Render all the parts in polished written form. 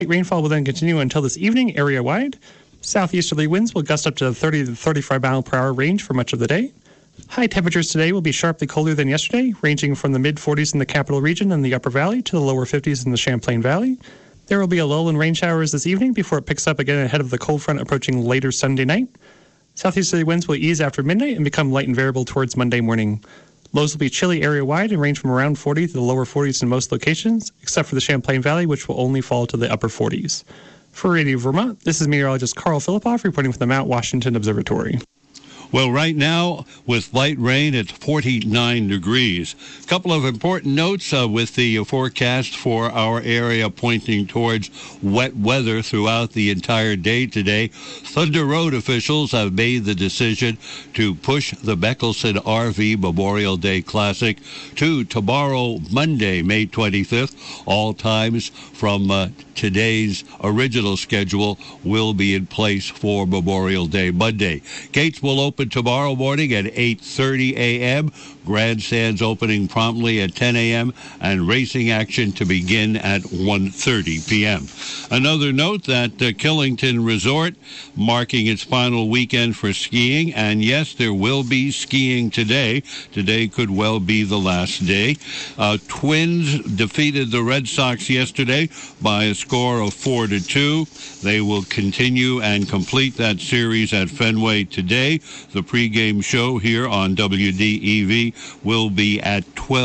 Rainfall will then continue until this evening, area-wide. Southeasterly winds will gust up to the 30 to 35 mile per hour range for much of the day. High temperatures today will be sharply colder than yesterday, ranging from the mid-40s in the capital region and the upper valley to the lower 50s in the Champlain Valley. There will be a lull in rain showers this evening before it picks up again ahead of the cold front approaching later Sunday night. Southeasterly winds will ease after midnight and become light and variable towards Monday morning. Lows will be chilly area-wide and range from around 40 to the lower 40s in most locations, except for the Champlain Valley, which will only fall to the upper 40s. For Radio Vermont, this is meteorologist Carl Filipoff reporting from the Mount Washington Observatory. Well, right now, with light rain, it's 49 degrees. A couple of important notes with the forecast for our area pointing towards wet weather throughout the entire day today. Thunder Road officials have made the decision to push the Beckelson RV Memorial Day Classic to tomorrow, Monday, May 25th. All times from today's original schedule will be in place for Memorial Day Monday. Gates will open tomorrow morning at 8:30 a.m., grandstands opening promptly at 10 a.m., and racing action to begin at 1:30 p.m. Another note that Killington Resort marking its final weekend for skiing, and yes, there will be skiing today. Today could well be the last day. Twins defeated the Red Sox yesterday by a score of 4-2. They will continue and complete that series at Fenway today. The pregame show here on WDEV will be at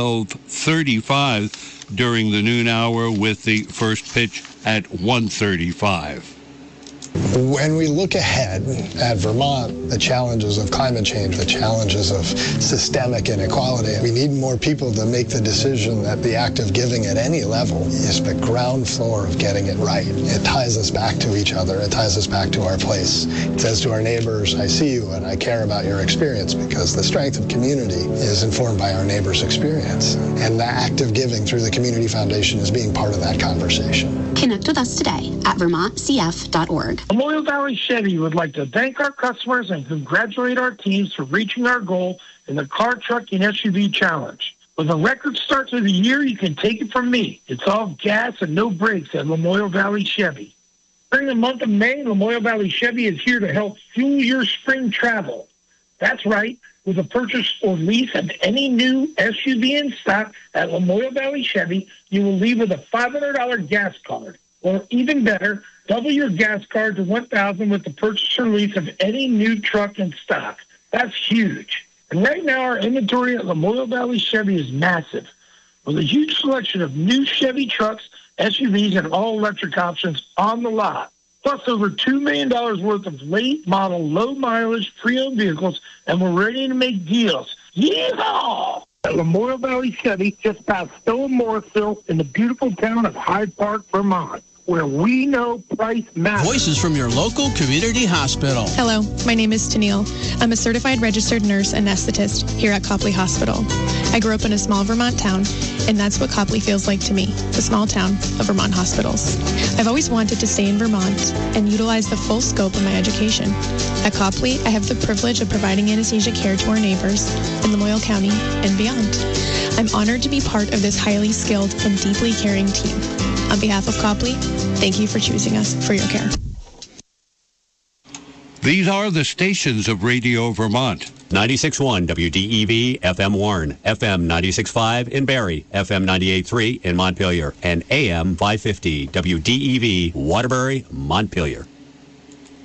12:35 during the noon hour with the first pitch at 1:35. When we look ahead at Vermont, the challenges of climate change, the challenges of systemic inequality, we need more people to make the decision that the act of giving at any level is the ground floor of getting it right. It ties us back to each other. It ties us back to our place. It says to our neighbors, I see you and I care about your experience, because the strength of community is informed by our neighbors' experience. And the act of giving through the Community Foundation is being part of that conversation. Connect with us today at vermontcf.org. Memorial Valley Chevy would like to thank our customers and congratulate our teams for reaching our goal in the Car, Truck, and SUV Challenge. With a record start to the year, you can take it from me. It's all gas and no brakes at Memorial Valley Chevy. During the month of May, Memorial Valley Chevy is here to help fuel your spring travel. That's right. With a purchase or lease of any new SUV in stock at Memorial Valley Chevy, you will leave with a $500 gas card. Or even better, double your gas card to $1,000 with the purchase or lease of any new truck in stock. That's huge. And right now, our inventory at Memorial Valley Chevy is massive, with a huge selection of new Chevy trucks, SUVs, and all-electric options on the lot. Plus over $2 million worth of late-model, low-mileage, pre-owned vehicles, and we're ready to make deals. Yeehaw! At Memorial Valley Chevy, just past Stowe and Morrisville, in the beautiful town of Hyde Park, Vermont, where we know price matters. Voices from your local community hospital. Hello, my name is Tennille. I'm a certified registered nurse anesthetist here at Copley Hospital. I grew up in a small Vermont town, and that's what Copley feels like to me, the small town of Vermont hospitals. I've always wanted to stay in Vermont and utilize the full scope of my education. At Copley, I have the privilege of providing anesthesia care to our neighbors in Lamoille County and beyond. I'm honored to be part of this highly skilled and deeply caring team. On behalf of Copley, thank you for choosing us for your care. These are the stations of Radio Vermont. 96.1 WDEV, FM Warren, FM 96.5 in Barrie, FM 98.3 in Montpelier, and AM 550 WDEV, Waterbury, Montpelier.